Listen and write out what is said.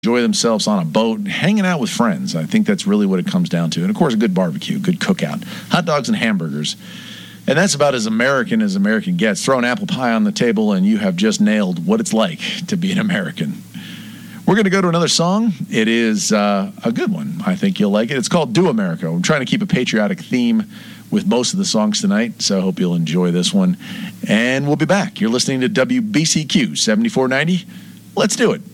enjoy themselves on a boat, hanging out with friends. I think that's really what it comes down to. And, of course, a good barbecue, good cookout, hot dogs and hamburgers. And that's about as American gets. Throw an apple pie on the table, and you have just nailed what it's like to be an American. We're going to go to another song. It is a good one. I think you'll like it. It's called Do America. I'm trying to keep a patriotic theme with most of the songs tonight, so I hope you'll enjoy this one. And we'll be back. You're listening to WBCQ 7490. Let's do it.